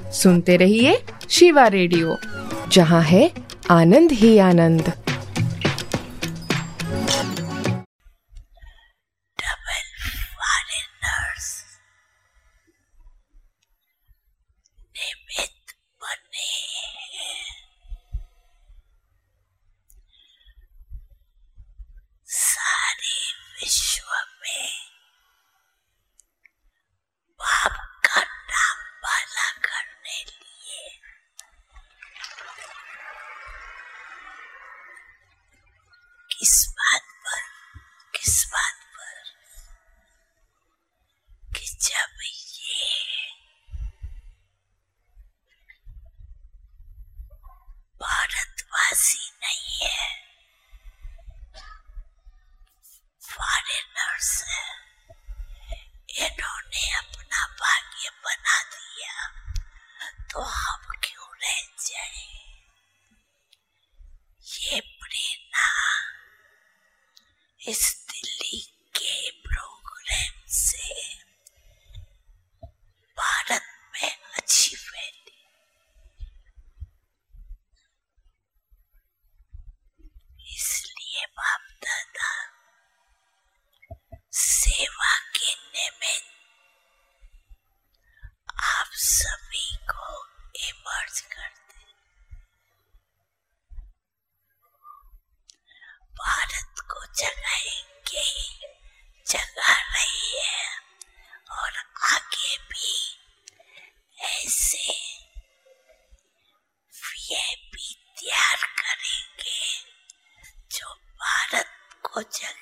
सुनते रहिए शिवा रेडियो, जहाँ है आनंद ही आनंद। किस बात पर कि जब ये भारतवासी नहीं है, फॉरेनर्स है, इन्होंने अपना भाग्य बना दिया, तो हम क्यों रह जाए। ये प्रेरणा इस दिल्ली के प्रोग्राम से भारत में अच्छी फैली। इसलिए बाप दादा सेवा के निमित्त आप सभी को इमर्ज करते, भारत को जगाएंगे, जगा रही है और आगे भी ऐसे वीआईपी तैयार करेंगे जो भारत को जगा